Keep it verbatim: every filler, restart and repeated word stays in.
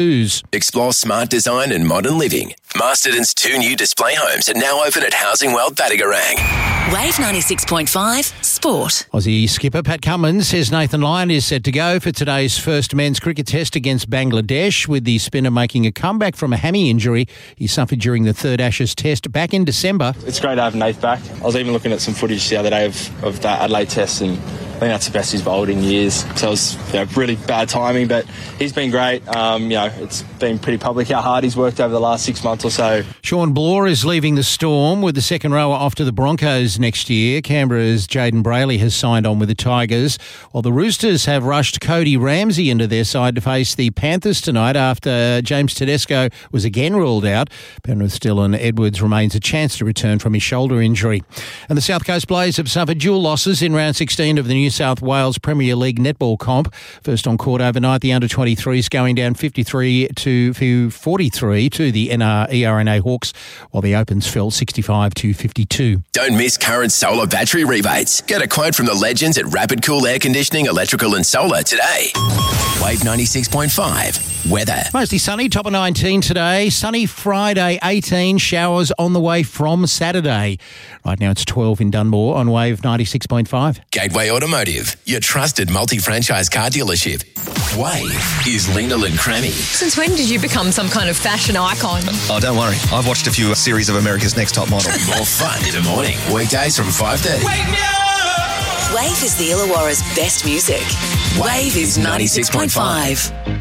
News. Explore smart design and modern living. Masterton's two new display homes are now open at Housing World Battigarang. Wave ninety-six point five Sport. Aussie skipper Pat Cummins says Nathan Lyon is set to go for today's first men's cricket test against Bangladesh, with the spinner making a comeback from a hammy injury he suffered during the third Ashes test back in December. It's great to have Nath back. I was even looking at some footage the other day of, of that Adelaide test, and I think that's the best he's bowled in years. So it was you know, really bad timing, but he's been great. Um, you know, it's been pretty public how hard he's worked over the last six months or so. Sean Bloor is leaving the Storm with the second rower off to the Broncos next year. Canberra's Jaden Brayley has signed on with the Tigers, while the Roosters have rushed Cody Ramsey into their side to face the Panthers tonight after James Tedesco was again ruled out. Penrith Dylan Edwards remains a chance to return from his shoulder injury. And the South Coast Blaze have suffered dual losses in round sixteen of the New South Wales Premier League netball comp. First on court overnight, the under twenty-threes going down fifty-three to forty-three to the N R E R N A Hawks, while the Opens fell sixty-five to fifty-two. Don't miss current solar battery rebates. Get a quote from the legends at Rapid Cool Air Conditioning, Electrical and Solar today. Wave ninety-six point five. Weather. Mostly sunny, top of nineteen today. Sunny Friday, eighteen. Showers on the way from Saturday. Right now it's twelve in Dunmore on Wave ninety-six point five. Gateway Automotive, your trusted multi-franchise car dealership. Wave is Lena and Crammy. Since when did you become some kind of fashion icon? Oh, don't worry. I've watched a few series of America's Next Top Model. More fun in the morning. Weekdays from five thirty. Wave is the Illawarra's best music. Wave is ninety-six point five.